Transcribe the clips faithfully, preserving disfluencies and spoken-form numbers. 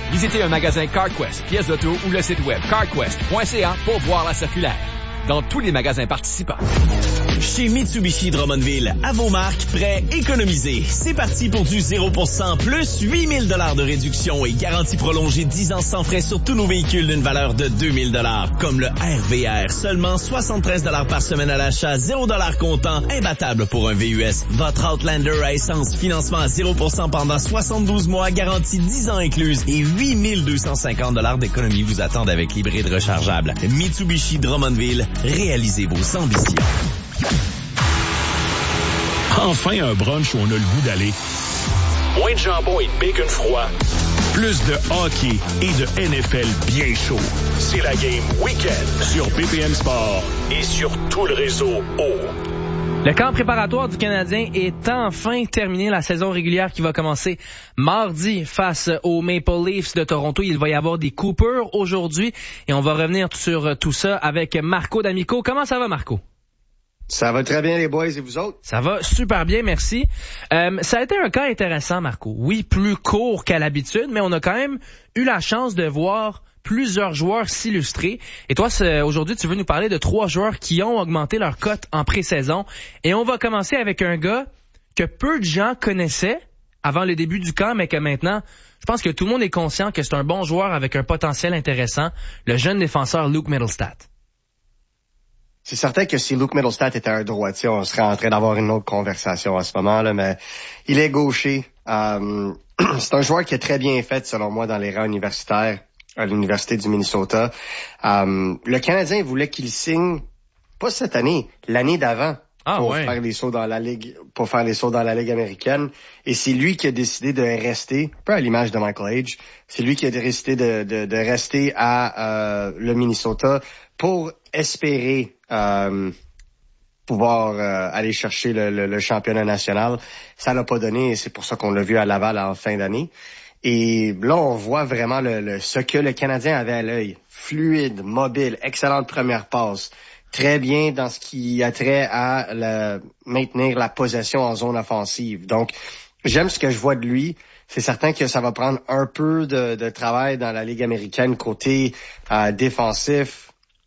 Visitez un magasin CarQuest, pièces d'auto ou le site web carquest point c a pour voir la circulaire. Dans tous les magasins participants. Chez Mitsubishi Drummondville, à vos marques, prêts, économisez. C'est parti pour du zéro pour cent plus huit mille dollars de réduction et garantie prolongée dix ans sans frais sur tous nos véhicules d'une valeur de deux mille dollars. Comme le R V R, seulement soixante-treize dollars par semaine à l'achat, zéro dollars comptant, imbattable pour un V U S. Votre Outlander à essence, financement à zéro pour cent pendant soixante-douze mois, garantie dix ans incluse et huit mille deux cent cinquante dollars d'économie vous attendent avec l'hybride rechargeable. Mitsubishi Drummondville, réalisez vos ambitions. Enfin un brunch où on a le goût d'aller. Moins de jambon et de bacon froid. Plus de hockey et de N F L bien chaud. C'est la game Week-end sur B P M Sport et sur tout le réseau O. Le camp préparatoire du Canadien est enfin terminé. La saison régulière qui va commencer mardi face aux Maple Leafs de Toronto. Il va y avoir des coupures aujourd'hui et on va revenir sur tout ça avec Marco D'Amico. Comment ça va, Marco? Ça va très bien, les boys, et vous autres? Ça va super bien, merci. Euh, ça a été un cas intéressant, Marco. Oui, plus court qu'à l'habitude, mais on a quand même eu la chance de voir plusieurs joueurs s'illustrer. Et toi, aujourd'hui, tu veux nous parler de trois joueurs qui ont augmenté leur cote en pré-saison. Et on va commencer avec un gars que peu de gens connaissaient avant le début du camp, mais que maintenant, je pense que tout le monde est conscient que c'est un bon joueur avec un potentiel intéressant, le jeune défenseur Luke Mittelstadt. C'est certain que si Luke Mittelstadt était un droitier, on serait en train d'avoir une autre conversation à ce moment-là, mais il est gaucher. Euh, c'est un joueur qui est très bien fait, selon moi, dans les rangs universitaires à l'Université du Minnesota. Euh, le Canadien voulait qu'il signe, pas cette année, l'année d'avant, ah, pour ouais. faire les sauts dans la ligue, pour faire les sauts dans la ligue américaine. Et c'est lui qui a décidé de rester, un peu à l'image de Michael Age, c'est lui qui a décidé de, de, de rester à euh, le Minnesota pour espérer euh, pouvoir euh, aller chercher le, le, le championnat national. Ça l'a pas donné et c'est pour ça qu'on l'a vu à Laval en fin d'année. Et là, on voit vraiment le, le, ce que le Canadien avait à l'œil. Fluide, mobile, excellente première passe. Très bien dans ce qui a trait à la, maintenir la possession en zone offensive. Donc, j'aime ce que je vois de lui. C'est certain que ça va prendre un peu de, de travail dans la Ligue américaine côté euh, défensif,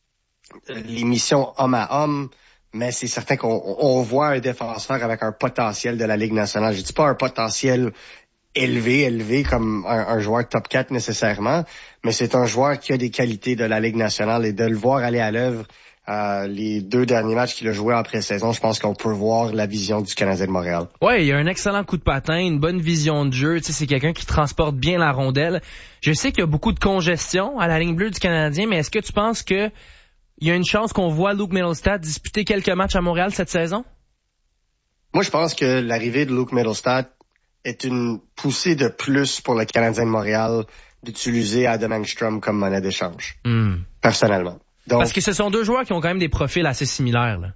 les missions homme à homme, mais c'est certain qu'on on voit un défenseur avec un potentiel de la Ligue nationale. Je dis pas un potentiel élevé, élevé comme un, un joueur top quatre nécessairement, mais c'est un joueur qui a des qualités de la Ligue nationale et de le voir aller à l'œuvre euh, les deux derniers matchs qu'il a joué en pré-saison, je pense qu'on peut voir la vision du Canadien de Montréal. Ouais, il a un excellent coup de patin, une bonne vision de jeu, tu sais, c'est quelqu'un qui transporte bien la rondelle. Je sais qu'il y a beaucoup de congestion à la ligne bleue du Canadien, mais est-ce que tu penses que il y a une chance qu'on voit Luke Mittelstadt disputer quelques matchs à Montréal cette saison? Moi, je pense que l'arrivée de Luke Mittelstadt est une poussée de plus pour le Canadien de Montréal d'utiliser Adam Engstrom comme monnaie d'échange, mm. personnellement. Donc, parce que ce sont deux joueurs qui ont quand même des profils assez similaires, là.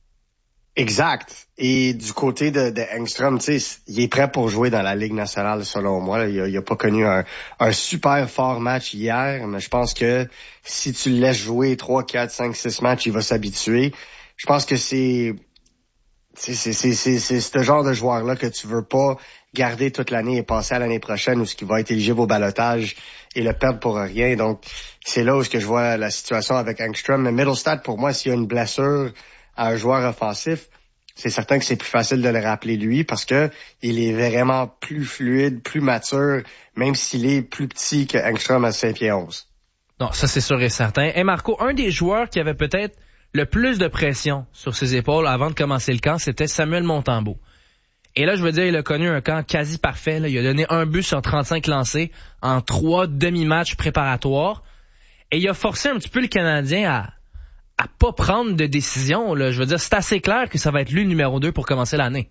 Exact. Et du côté de, de Engstrom, tu sais, il est prêt pour jouer dans la Ligue nationale, selon moi. Il a, il a pas connu un, un super fort match hier, mais je pense que si tu le laisses jouer trois, quatre, cinq, six matchs, il va s'habituer. Je pense que c'est c'est c'est c'est c'est, c'est ce genre de joueur-là que tu veux pas garder toute l'année et passer à l'année prochaine où ce qui va être éligible au ballottage et le perdre pour rien. Donc, c'est là où ce que je vois la situation avec Engstrom. Mais Mittelstadt, pour moi, s'il y a une blessure à un joueur offensif, c'est certain que c'est plus facile de le rappeler lui parce que il est vraiment plus fluide, plus mature, même s'il est plus petit que Engstrom à cinq pieds onze. Non, ça c'est sûr et certain. Et Marco, un des joueurs qui avait peut-être le plus de pression sur ses épaules avant de commencer le camp, c'était Samuel Montembeault. Et là, je veux dire, il a connu un camp quasi parfait, là. Il a donné un but sur trente-cinq lancés en trois demi-matchs préparatoires. Et il a forcé un petit peu le Canadien à à pas prendre de décision, là. Je veux dire, c'est assez clair que ça va être lui le numéro deux pour commencer l'année.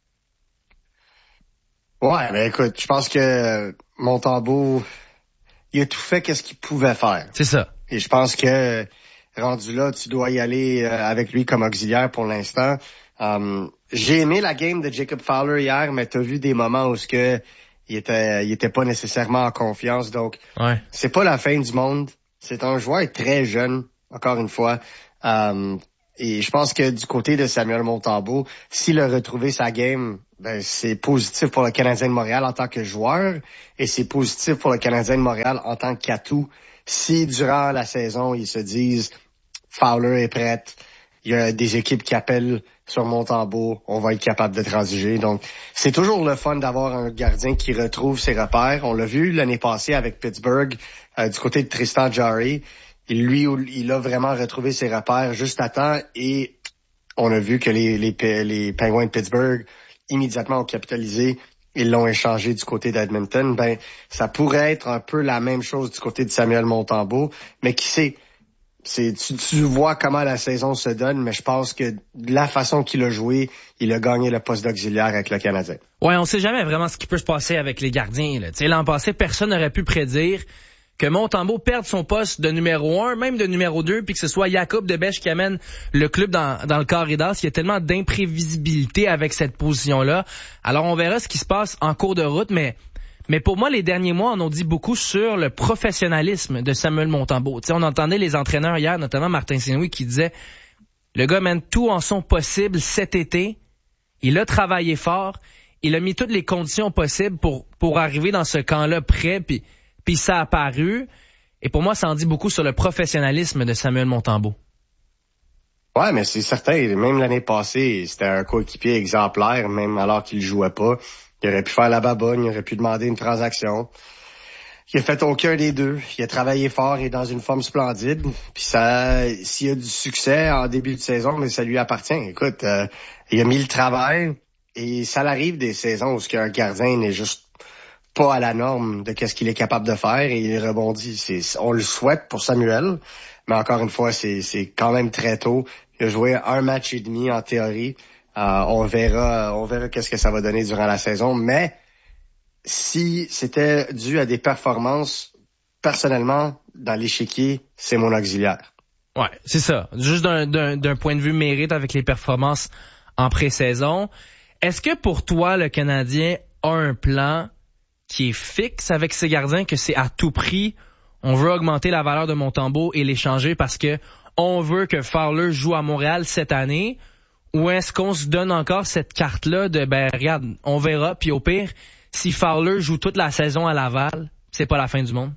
Ouais, mais écoute, je pense que Montembeault, il a tout fait qu'est-ce qu'il pouvait faire. C'est ça. Et je pense que, rendu là, tu dois y aller avec lui comme auxiliaire pour l'instant. Um, j'ai aimé la game de Jacob Fowler hier, mais t'as vu des moments où ce que il était, il était pas nécessairement en confiance, donc ouais. C'est pas la fin du monde. C'est un joueur très jeune. Encore une fois, um, et je pense que du côté de Samuel Montembeault, s'il a retrouvé sa game ben c'est positif pour le Canadien de Montréal en tant que joueur et c'est positif pour le Canadien de Montréal en tant qu'atout. Si durant la saison, ils se disent Fowler est prête, il y a des équipes qui appellent sur Montembeault, on va être capable de transiger. Donc, c'est toujours le fun d'avoir un gardien qui retrouve ses repères. On l'a vu l'année passée avec Pittsburgh, euh, du côté de Tristan Jarry. Il, lui, il a vraiment retrouvé ses repères juste à temps et on a vu que les, les, les Penguins de Pittsburgh immédiatement ont capitalisé. Ils l'ont échangé du côté d'Edmonton. Ben, ça pourrait être un peu la même chose du côté de Samuel Montembeault, mais qui sait, c'est, tu, tu vois comment la saison se donne, mais je pense que de la façon qu'il a joué, il a gagné le poste d'auxiliaire avec le Canadien. Ouais, on sait jamais vraiment ce qui peut se passer avec les gardiens, là. Tu sais, l'an passé, personne n'aurait pu prédire que Montembeault perde son poste de numéro un, même de numéro deux, puis que ce soit Jacob Debesch qui amène le club dans, dans le corridor. Il y a tellement d'imprévisibilité avec cette position-là. Alors, on verra ce qui se passe en cours de route, mais mais pour moi, les derniers mois, on en dit beaucoup sur le professionnalisme de Samuel Montembeault. Tu sais, on entendait les entraîneurs hier, notamment Martin Saint-Louis, qui disait le gars mène tout en son possible cet été. Il a travaillé fort. Il a mis toutes les conditions possibles pour pour arriver dans ce camp-là prêt, puis Puis ça a apparu. Et pour moi, ça en dit beaucoup sur le professionnalisme de Samuel Montembeault. Ouais, mais c'est certain. Même l'année passée, c'était un coéquipier exemplaire, même alors qu'il jouait pas. Il aurait pu faire la baboune, il aurait pu demander une transaction. Il a fait aucun des deux. Il a travaillé fort et dans une forme splendide. Puis ça, s'il y a du succès en début de saison, mais ça lui appartient. Écoute, euh, il a mis le travail et ça l'arrive des saisons où un gardien n'est juste pas à la norme de qu'est-ce qu'il est capable de faire et il rebondit. C'est, on le souhaite pour Samuel, mais encore une fois, c'est, c'est quand même très tôt. Il a joué un match et demi en théorie. Euh, on verra, on verra qu'est-ce que ça va donner durant la saison. Mais si c'était dû à des performances, personnellement, dans l'échiquier, c'est mon auxiliaire. Ouais, c'est ça. Juste d'un, d'un, d'un point de vue mérite avec les performances en pré-saison. Est-ce que pour toi, le Canadien a un plan qui est fixe avec ses gardiens, que c'est à tout prix, on veut augmenter la valeur de Montembeault et l'échanger parce que on veut que Fowler joue à Montréal cette année, ou est-ce qu'on se donne encore cette carte-là de, ben, regarde, on verra, puis au pire, si Fowler joue toute la saison à Laval, c'est pas la fin du monde?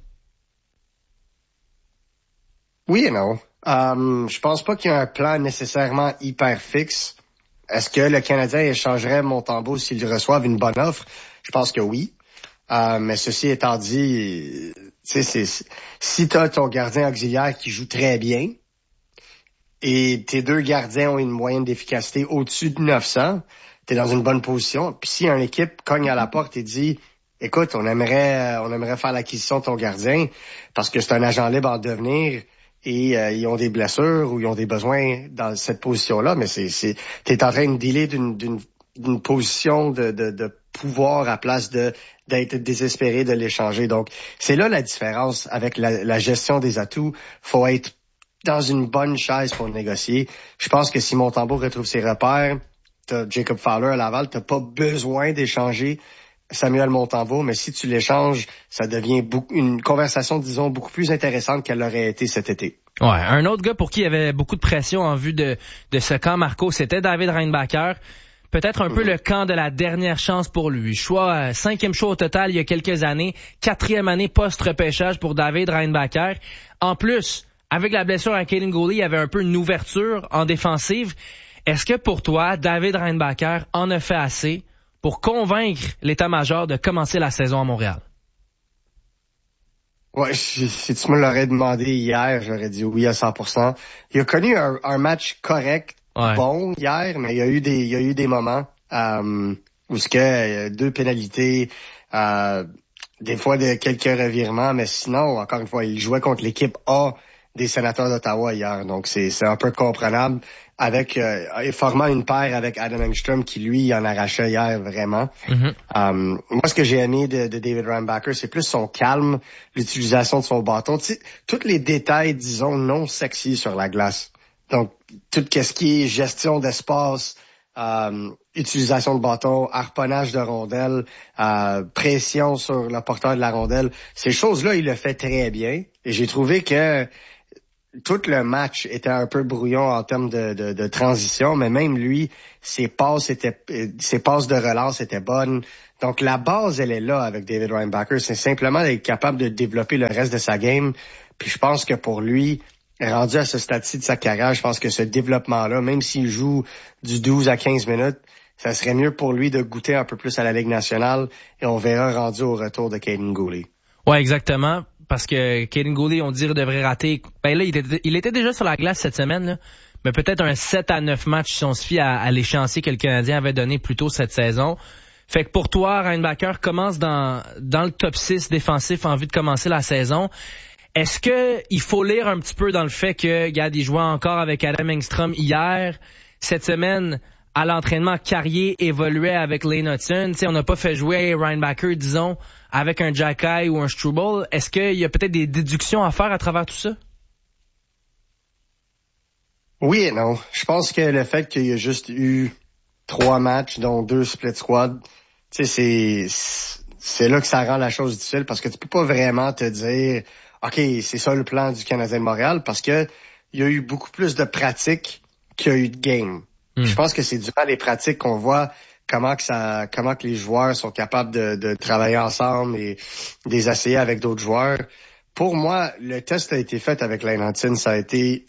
Oui et non. Um, je pense pas qu'il y a un plan nécessairement hyper fixe. Est-ce que le Canadien échangerait Montembeault s'il reçoive une bonne offre? Je pense que oui. Euh, mais ceci étant dit, tu sais, c'est, si t'as ton gardien auxiliaire qui joue très bien et tes deux gardiens ont une moyenne d'efficacité au-dessus de neuf cents, t'es dans une bonne position. Puis si une équipe cogne à la porte et dit, écoute, on aimerait, on aimerait faire l'acquisition de ton gardien parce que c'est un agent libre en devenir et euh, ils ont des blessures ou ils ont des besoins dans cette position-là, mais c'est, c'est, t'es en train de dealer d'une, d'une, d'une position de, de, de pouvoir à place de d'être désespéré de l'échanger. Donc, c'est là la différence avec la, la gestion des atouts. Faut être dans une bonne chaise pour négocier. Je pense que si Montembeault retrouve ses repères, t'as Jacob Fowler à Laval, t'as pas besoin d'échanger Samuel Montembeault, mais si tu l'échanges, ça devient beaucoup, une conversation, disons, beaucoup plus intéressante qu'elle aurait été cet été. Ouais, un autre gars pour qui il y avait beaucoup de pression en vue de, de ce camp, Marco, c'était David Reinbacher. Peut-être un peu le camp de la dernière chance pour lui. Choix, euh, cinquième choix au total il y a quelques années. Quatrième année post-repêchage pour David Reinbacher. En plus, avec la blessure à Kaiden Guhle, il y avait un peu une ouverture en défensive. Est-ce que pour toi, David Reinbacher en a fait assez pour convaincre l'état-major de commencer la saison à Montréal? Ouais, si, si tu me l'aurais demandé hier, j'aurais dit oui à cent pour cent. Il a connu un, un match correct. Ouais. Bon hier, mais il y a eu des il y a eu des moments euh, où ce que euh, deux pénalités, euh, des fois de quelques revirements, mais sinon encore une fois il jouait contre l'équipe A des Sénateurs d'Ottawa hier, donc c'est c'est un peu comprenable avec euh, formant une paire avec Adam Engstrom qui lui en arrachait hier vraiment. Mm-hmm. Um, moi ce que j'ai aimé de, de David Reinbacher, c'est plus son calme, l'utilisation de son bâton, tu sais, tous les détails disons non sexy sur la glace. Donc, tout ce qui est gestion d'espace, euh, utilisation de bâton, harponnage de rondelles, euh, pression sur le porteur de la rondelle, ces choses-là, il le fait très bien. Et j'ai trouvé que tout le match était un peu brouillon en termes de, de, de transition, mais même lui, ses passes étaient, ses passes de relance étaient bonnes. Donc, la base, elle est là avec David Reinbacher. C'est simplement d'être capable de développer le reste de sa game. Puis je pense que pour lui, rendu à ce stade-ci de sa carrière, je pense que ce développement-là, même s'il joue du douze à quinze minutes, ça serait mieux pour lui de goûter un peu plus à la Ligue nationale et on verra rendu au retour de Kaiden Guhle. Ouais, exactement. Parce que Kaiden Guhle, on dirait, devrait rater. Ben là, il était, il était déjà sur la glace cette semaine, là. Mais peut-être un sept à neuf matchs si on se fie à, à l'échéancier que le Canadien avait donné plus tôt cette saison. Fait que pour toi, Reinbacher commence dans, dans le top six défensif en vue de commencer la saison. Est-ce que il faut lire un petit peu dans le fait que, regarde, il jouait encore avec Adam Engstrom hier. Cette semaine, à l'entraînement, Carrier évoluait avec Lane Hutson. T'sais, on n'a pas fait jouer Reinbacher, disons, avec un Jacky ou un Struble. Est-ce qu'il y a peut-être des déductions à faire à travers tout ça? Oui et non. Je pense que le fait qu'il y a juste eu trois matchs, dont deux split squad, tu sais, c'est, c'est là que ça rend la chose difficile parce que tu peux pas vraiment te dire, OK, c'est ça le plan du Canadien de Montréal parce que il y a eu beaucoup plus de pratiques qu'il y a eu de game. Mm. Je pense que c'est durant les pratiques qu'on voit comment que ça, comment que les joueurs sont capables de, de travailler ensemble et de les essayer avec d'autres joueurs. Pour moi, le test a été fait avec Lane Hutson, ça a été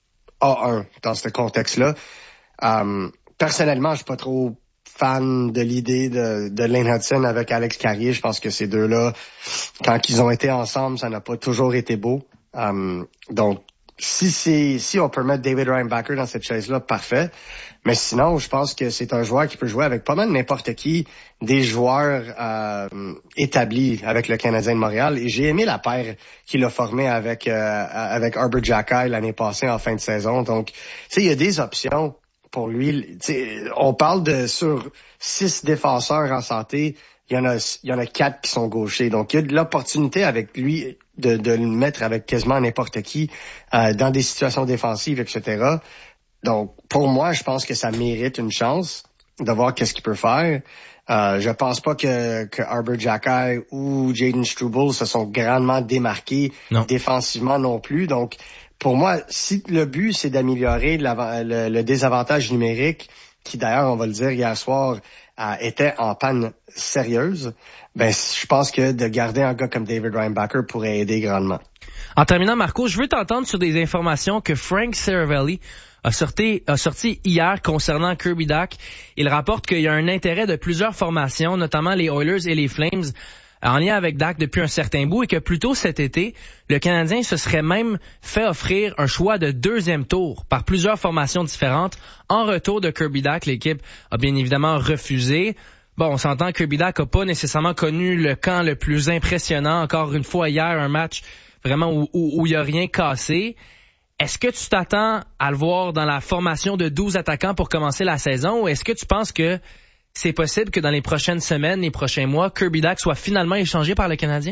A un dans ce contexte-là. Um, personnellement, je suis pas trop fan de l'idée de, de Lane Hutson avec Alex Carrier. Je pense que ces deux-là, quand ils ont été ensemble, ça n'a pas toujours été beau. Um, donc, si c'est si on peut mettre David Reinbacher dans cette chaise-là, parfait. Mais sinon, je pense que c'est un joueur qui peut jouer avec pas mal n'importe qui, des joueurs euh, établis avec le Canadien de Montréal. Et j'ai aimé la paire qu'il a formée avec euh, avec Arber Xhekaj l'année passée en fin de saison. Donc, tu sais, il y a des options pour lui. T'sais, on parle de sur six défenseurs en santé, il y en a il y en a quatre qui sont gauchers. Donc, il y a de l'opportunité avec lui de, de le mettre avec quasiment n'importe qui euh, dans des situations défensives, et cetera. Donc, pour moi, je pense que ça mérite une chance de voir qu'est-ce qu'il peut faire. Euh, je pense pas que, que Arber Xhekaj ou Jayden Struble se sont grandement démarqués non. défensivement non plus. Donc, pour moi, si le but, c'est d'améliorer le, le désavantage numérique, qui d'ailleurs, on va le dire hier soir, euh, était en panne sérieuse, ben, je pense que de garder un gars comme David Reinbacher pourrait aider grandement. En terminant, Marco, je veux t'entendre sur des informations que Frank Seravalli a sorti, a sorti hier concernant Kirby Dach. Il rapporte qu'il y a un intérêt de plusieurs formations, notamment les Oilers et les Flames, en lien avec Dach depuis un certain bout et que plus tôt cet été, le Canadien se serait même fait offrir un choix de deuxième tour par plusieurs formations différentes en retour de Kirby Dach. L'équipe a bien évidemment refusé. Bon, on s'entend que Kirby Dach n'a pas nécessairement connu le camp le plus impressionnant. Encore une fois, hier, un match vraiment où, où, où il n'y a rien cassé. Est-ce que tu t'attends à le voir dans la formation de douze attaquants pour commencer la saison ou est-ce que tu penses que c'est possible que dans les prochaines semaines, les prochains mois, Kirby Dach soit finalement échangé par le Canadien?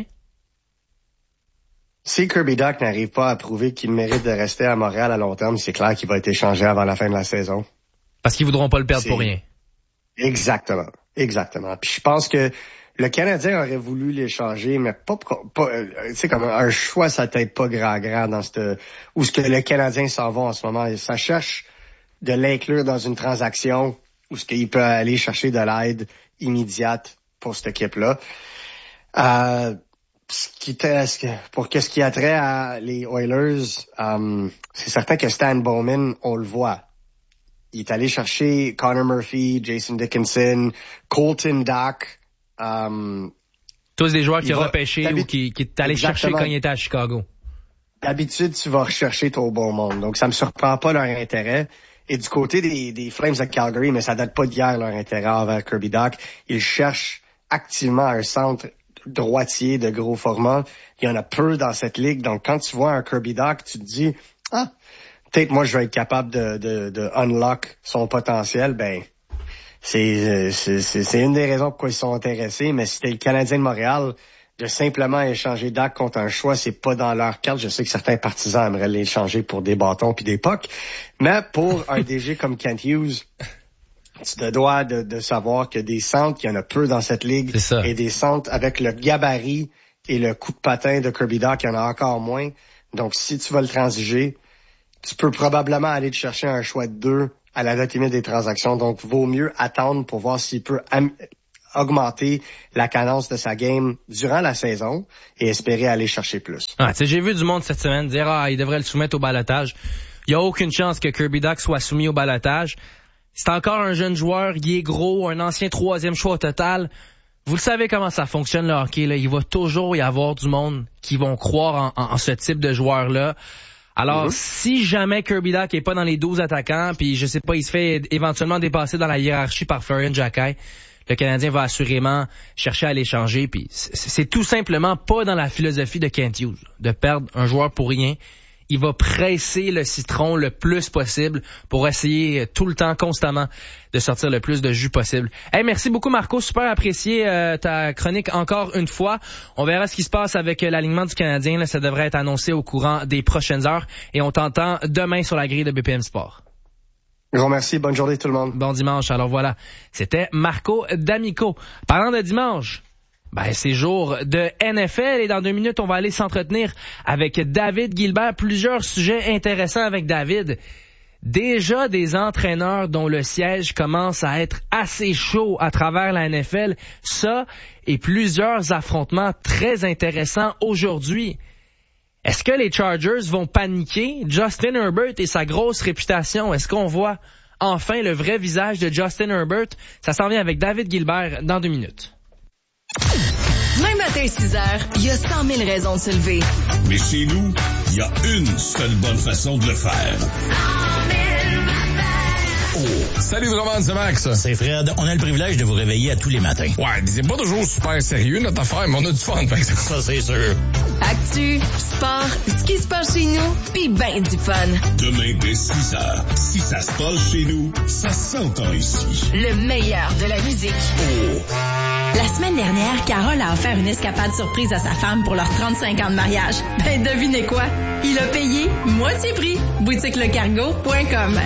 Si Kirby Dach n'arrive pas à prouver qu'il mérite de rester à Montréal à long terme, c'est clair qu'il va être échangé avant la fin de la saison. Parce qu'ils voudront pas le perdre c'est... pour rien. Exactement. Exactement. Puis je pense que le Canadien aurait voulu l'échanger, mais pas, pas tu sais, comme un choix, ça t'aide pas grand grand dans cette, où ce que le Canadien s'en va en ce moment. Ça cherche de l'inclure dans une transaction où ce qu'il peut aller chercher de l'aide immédiate pour cette équipe-là. Euh, ce qui pour qu'est-ce qui a trait à les Oilers, um, c'est certain que Stan Bowman, on le voit. Il est allé chercher Connor Murphy, Jason Dickinson, Colton Dach. Um, Tous des joueurs qui ont repêché ou qui, qui est allé chercher quand il était à Chicago. D'habitude, tu vas rechercher ton bon monde. Donc, ça me surprend pas leur intérêt. Et du côté des, des Flames de Calgary, mais ça date pas d'hier leur intérêt envers Kirby Dach. Ils cherchent activement un centre droitier de gros format. Il y en a peu dans cette ligue. Donc, quand tu vois un Kirby Dach, tu te dis, ah, peut-être moi, je vais être capable de, de, de unlock son potentiel. Ben, c'est, c'est, c'est, c'est une des raisons pourquoi ils sont intéressés. Mais si t'es le Canadien de Montréal, de simplement échanger Dach contre un choix, c'est pas dans leur carte. Je sais que certains partisans aimeraient l'échanger pour des bâtons puis des pucks. Mais pour un D G comme Kent Hughes, tu te dois de, de savoir que des centres, il y en a peu dans cette ligue. Et des centres avec le gabarit et le coup de patin de Kirby Dach, il y en a encore moins. Donc, si tu vas le transiger, tu peux probablement aller te chercher un choix de deux à la date limite des transactions. Donc, vaut mieux attendre pour voir s'il peut am- augmenter la cadence de sa game durant la saison et espérer aller chercher plus. Ah, tu sais, j'ai vu du monde cette semaine dire « Ah, il devrait le soumettre au ballottage ». Il n'y a aucune chance que Kirby Dach soit soumis au ballottage. C'est encore un jeune joueur, il est gros, un ancien troisième choix au total. Vous le savez comment ça fonctionne le hockey, là. Il va toujours y avoir du monde qui vont croire en, en, en ce type de joueur-là. Alors, mm-hmm. si jamais Kirby Dach est pas dans les douze attaquants, puis je sais pas, il se fait éventuellement dépasser dans la hiérarchie par Florian Jacquet, le Canadien va assurément chercher à l'échanger. Puis c'est, c'est tout simplement pas dans la philosophie de Kent Hughes de perdre un joueur pour rien. Il va presser le citron le plus possible pour essayer tout le temps, constamment, de sortir le plus de jus possible. Hey, merci beaucoup, Marco. Super apprécié euh, ta chronique encore une fois. On verra ce qui se passe avec euh, l'alignement du Canadien. Là, ça devrait être annoncé au courant des prochaines heures. Et on t'entend demain sur la grille de B P M Sport. Gros merci. Bonne journée tout le monde. Bon dimanche. Alors voilà, c'était Marco D'Amico. Parlant de dimanche, ben, c'est jour de N F L et dans deux minutes, on va aller s'entretenir avec David Guilbert. Plusieurs sujets intéressants avec David. Déjà des entraîneurs dont le siège commence à être assez chaud à travers la N F L. Ça et plusieurs affrontements très intéressants aujourd'hui. Est-ce que les Chargers vont paniquer? Justin Herbert et sa grosse réputation, est-ce qu'on voit enfin le vrai visage de Justin Herbert? Ça s'en vient avec David Guilbert dans deux minutes. Même matin, six heures, il y a cent mille raisons de se lever. Mais chez nous, il y a une seule bonne façon de le faire. Oh. Salut Drummond, c'est Max. C'est Fred. On a le privilège de vous réveiller à tous les matins. Ouais, c'est pas toujours super sérieux notre affaire, mais on a du fun, par exemple. Ça, c'est sûr. Actu, sport, ce qui se passe chez nous, pis ben du fun. Demain dès six heures, si ça se passe chez nous, ça s'entend ici. Le meilleur de la musique. Oh. La semaine dernière, Carole a offert une escapade surprise à sa femme pour leurs trente-cinq ans de mariage. Ben, devinez quoi? Il a payé moitié prix. boutique le cargo point com.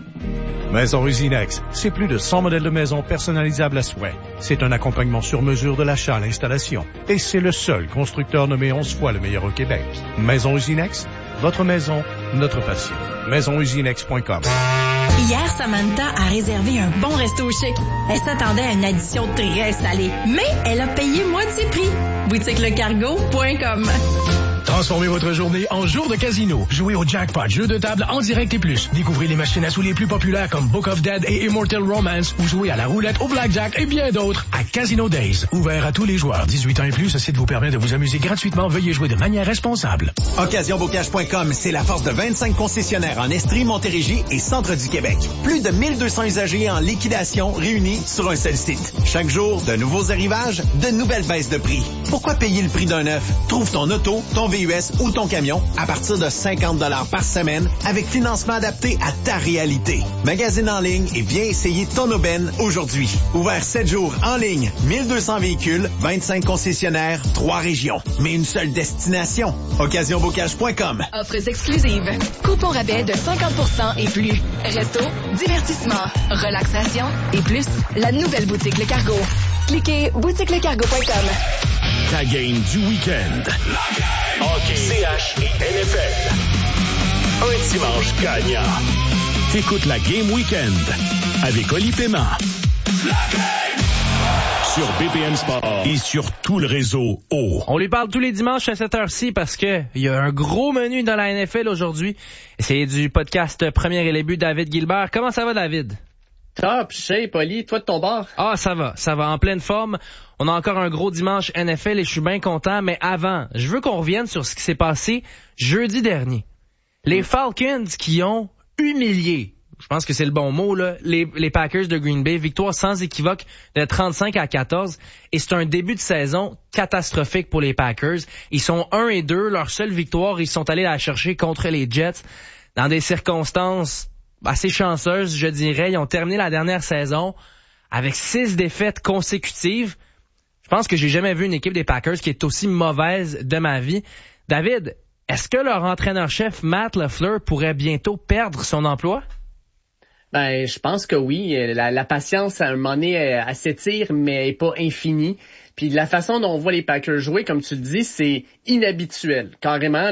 Maison Usinex, c'est plus de cent modèles de maisons personnalisables à souhait. C'est un accompagnement sur mesure de l'achat à l'installation. Et c'est le seul constructeur nommé onze fois le meilleur au Québec. Maison Usinex, votre maison, notre passion. maison usinex point com. Hier, Samantha a réservé un bon resto chic. Elle s'attendait à une addition très salée, mais elle a payé moitié prix. boutique le cargo point com. Transformez votre journée en jour de casino. Jouez au jackpot, jeu de table en direct et plus. Découvrez les machines à sous les plus populaires comme Book of Dead et Immortal Romance ou jouez à la roulette, au blackjack et bien d'autres à Casino Days. Ouvert à tous les joueurs. dix-huit ans et plus, ce site vous permet de vous amuser gratuitement. Veuillez jouer de manière responsable. occasion bocage point com, c'est la force de vingt-cinq concessionnaires en Estrie, Montérégie et centre du Québec. Plus de mille deux cents usagers en liquidation réunis sur un seul site. Chaque jour, de nouveaux arrivages, de nouvelles baisses de prix. Pourquoi payer le prix d'un neuf? Trouve ton auto, ton V U S ou ton camion à partir de cinquante dollars par semaine avec financement adapté à ta réalité. Magasine en ligne et viens essayer ton aubaine aujourd'hui. Ouvert sept jours en ligne, mille deux cents véhicules, vingt-cinq concessionnaires, trois régions. Mais une seule destination. occasion bocage point com. Offres exclusives. Coupon rabais de cinquante pour cent et plus. Resto, divertissement, relaxation et plus. La nouvelle boutique Le Cargo. Cliquez boutique le cargo point com. Ta game du week-end. Hockey, C H et N F L. Un dimanche gagnant. T'écoutes la Game Weekend avec Oli Paiement. Sur B P M Sport et sur tout le réseau O. On lui parle tous les dimanches à cette heure-ci parce que il y a un gros menu dans la N F L aujourd'hui. C'est du podcast Premier et les buts David Guilbert. Comment ça va, David? Top, shape, Oli, toi de ton bord? Ah, ça va, ça va, en pleine forme. On a encore un gros dimanche N F L et je suis bien content, mais avant, je veux qu'on revienne sur ce qui s'est passé jeudi dernier. Les Falcons qui ont humilié, je pense que c'est le bon mot, là, les, les Packers de Green Bay, victoire sans équivoque de trente-cinq à quatorze, et c'est un début de saison catastrophique pour les Packers. Ils sont un et deux, leur seule victoire, ils sont allés la chercher contre les Jets dans des circonstances assez chanceuses, je dirais. Ils ont terminé la dernière saison avec six défaites consécutives. Je pense que j'ai jamais vu une équipe des Packers qui est aussi mauvaise de ma vie. David, est-ce que leur entraîneur-chef Matt LaFleur pourrait bientôt perdre son emploi? Ben, je pense que oui. La, la patience, à un moment donné, elle s'étire, mais elle n'est pas infinie. Puis la façon dont on voit les Packers jouer, comme tu le dis, c'est inhabituel. Carrément, là.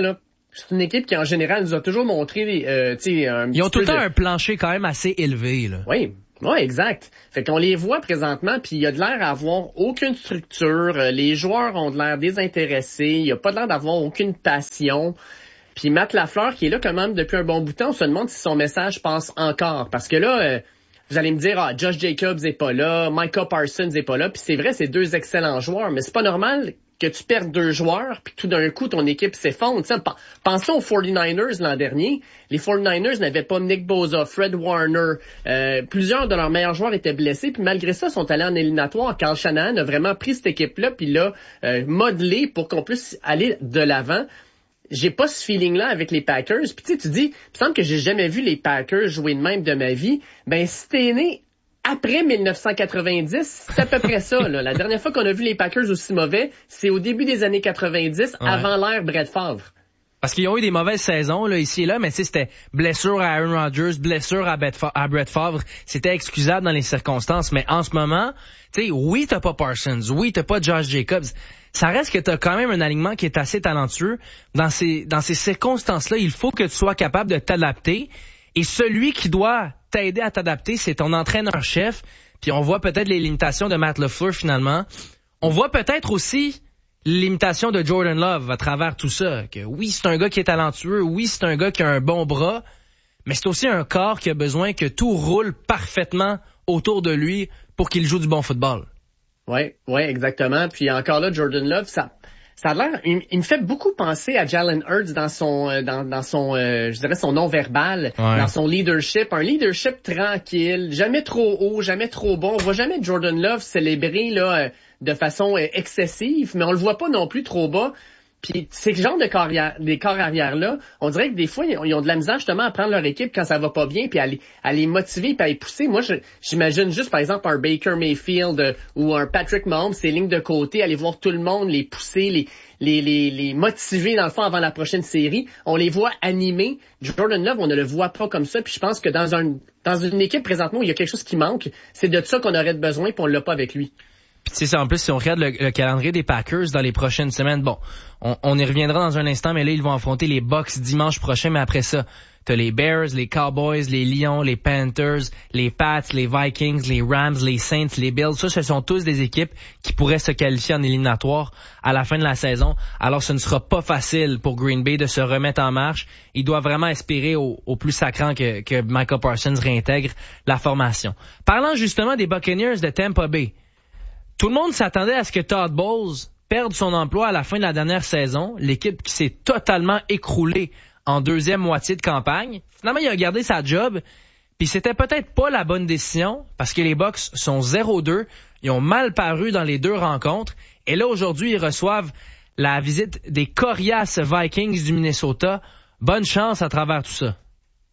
c'est une équipe qui, en général, nous a toujours montré, euh, tu sais, un Ils ont tout le temps de... un plancher quand même assez élevé, là. Oui. Oui, exact. Fait qu'on les voit présentement, puis il y a de l'air à avoir aucune structure. Les joueurs ont de l'air désintéressés. Il y a pas de l'air d'avoir aucune passion. Puis Matt Lafleur, qui est là quand même depuis un bon bout de temps, on se demande si son message passe encore. Parce que là, euh, vous allez me dire, ah, Josh Jacobs est pas là, Micah Parsons est pas là. Puis c'est vrai, c'est deux excellents joueurs, mais c'est pas normal que tu perdes deux joueurs, puis tout d'un coup, ton équipe s'effondre. T'sais, pensons aux forty-niners l'an dernier. Les forty-niners n'avaient pas Nick Bosa, Fred Warner. Euh, plusieurs de leurs meilleurs joueurs étaient blessés, puis malgré ça, sont allés en éliminatoire. Carl Shanahan a vraiment pris cette équipe-là, puis l'a euh, modelé pour qu'on puisse aller de l'avant. J'ai pas ce feeling-là avec les Packers. Puis tu sais, tu dis, il me semble que j'ai jamais vu les Packers jouer de même de ma vie. Ben, si t'es né après mille neuf cent quatre-vingt-dix, c'est à peu près ça, là. La dernière fois qu'on a vu les Packers aussi mauvais, c'est au début des années quatre-vingt-dix, ouais. Avant l'ère Brett Favre. Parce qu'ils ont eu des mauvaises saisons, là, ici et là, mais tu sais, c'était blessure à Aaron Rodgers, blessure à, à Brett Favre. C'était excusable dans les circonstances, mais en ce moment, tu sais, oui, t'as pas Parsons, oui, t'as pas Josh Jacobs. Ça reste que t'as quand même un alignement qui est assez talentueux. Dans ces, dans ces circonstances-là, il faut que tu sois capable de t'adapter. Et celui qui doit t'aider à t'adapter, c'est ton entraîneur-chef. Puis on voit peut-être les limitations de Matt LaFleur finalement. On voit peut-être aussi les limitations de Jordan Love à travers tout ça. Que oui, c'est un gars qui est talentueux. Oui, c'est un gars qui a un bon bras. Mais c'est aussi un corps qui a besoin que tout roule parfaitement autour de lui pour qu'il joue du bon football. Oui, oui, exactement. Puis encore là, Jordan Love, ça... Ça a l'air, il, il me fait beaucoup penser à Jalen Hurts dans son, euh, dans, dans son, euh, je dirais son non-verbal, ouais. Dans son leadership, un leadership tranquille, jamais trop haut, jamais trop bon. On voit jamais Jordan Love célébrer là euh, de façon euh, excessive, mais on le voit pas non plus trop bas. Puis ces genres de corps arrière, des corps arrière là, on dirait que des fois ils ont de la misère justement à prendre leur équipe quand ça va pas bien, puis à les, à les motiver, puis à les pousser. Moi, je, j'imagine juste par exemple un Baker Mayfield euh, ou un Patrick Mahomes, ces lignes de côté, aller voir tout le monde, les pousser, les les les les motiver dans le fond avant la prochaine série. On les voit animés. Jordan Love, on ne le voit pas comme ça. Puis je pense que dans un dans une équipe présentement où il y a quelque chose qui manque, c'est de ça qu'on aurait besoin, puis on l'a pas avec lui. Puis tu sais, en plus, si on regarde le, le calendrier des Packers dans les prochaines semaines, bon, on, on y reviendra dans un instant, mais là, ils vont affronter les Bucks dimanche prochain, mais après ça, t'as les Bears, les Cowboys, les Lions, les Panthers, les Pats, les Vikings, les Rams, les Saints, les Bills. Ça, ce sont tous des équipes qui pourraient se qualifier en éliminatoire à la fin de la saison. Alors, ce ne sera pas facile pour Green Bay de se remettre en marche. Ils doivent vraiment espérer au, au plus sacrant que, que Micah Parsons réintègre la formation. Parlant justement des Buccaneers de Tampa Bay, tout le monde s'attendait à ce que Todd Bowles perde son emploi à la fin de la dernière saison. L'équipe qui s'est totalement écroulée en deuxième moitié de campagne. Finalement, il a gardé sa job. Puis c'était peut-être pas la bonne décision parce que les Bucks sont zéro deux. Ils ont mal paru dans les deux rencontres. Et là, aujourd'hui, ils reçoivent la visite des coriaces Vikings du Minnesota. Bonne chance à travers tout ça.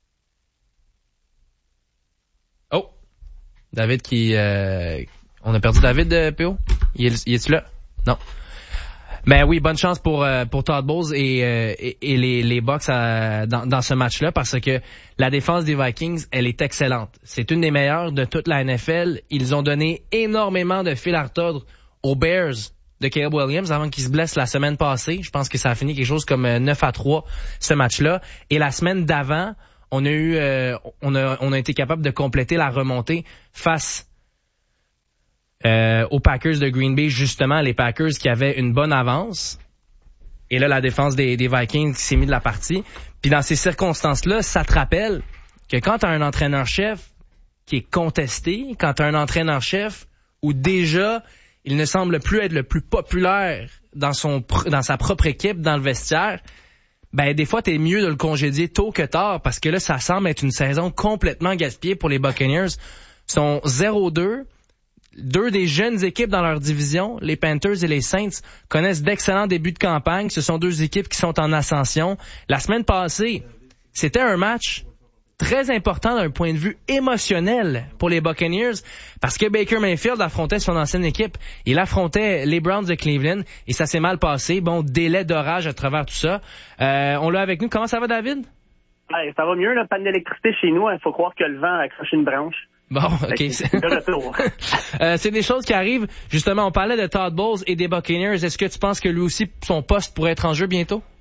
Oh! David qui... Euh... On a perdu David, euh, P O? Il est, il est-tu là? Non. Ben oui, bonne chance pour euh, pour Todd Bowles et, euh, et, et les, les Bucks à, dans, dans ce match-là parce que la défense des Vikings, elle est excellente. C'est une des meilleures de toute la N F L. Ils ont donné énormément de fil à retordre aux Bears de Caleb Williams avant qu'il se blesse la semaine passée. Je pense que ça a fini quelque chose comme neuf à trois ce match-là. Et la semaine d'avant, on a eu euh, on a on a été capable de compléter la remontée face Euh, aux Packers de Green Bay, justement, les Packers qui avaient une bonne avance. Et là, la défense des, des Vikings qui s'est mis de la partie. Puis dans ces circonstances-là, ça te rappelle que quand tu as un entraîneur-chef qui est contesté, quand tu as un entraîneur-chef où déjà, il ne semble plus être le plus populaire dans son dans sa propre équipe, dans le vestiaire, ben des fois, t'es mieux de le congédier tôt que tard parce que là, ça semble être une saison complètement gaspillée pour les Buccaneers. Ils sont zéro deux. Deux des jeunes équipes dans leur division, les Panthers et les Saints, connaissent d'excellents débuts de campagne. Ce sont deux équipes qui sont en ascension. La semaine passée, c'était un match très important d'un point de vue émotionnel pour les Buccaneers parce que Baker Mayfield affrontait son ancienne équipe. Il affrontait les Browns de Cleveland et ça s'est mal passé. Bon, délai d'orage à travers tout ça. Euh, on l'a avec nous. Comment ça va, David? Ouais, ça va mieux, la panne d'électricité chez nous. Il faut croire que le vent a accroché une branche. Bon, OK. De retour. euh, c'est des choses qui arrivent. Justement, on parlait de Todd Bowles et des Buccaneers. Est-ce que tu penses que lui aussi, son poste pourrait être en jeu bientôt?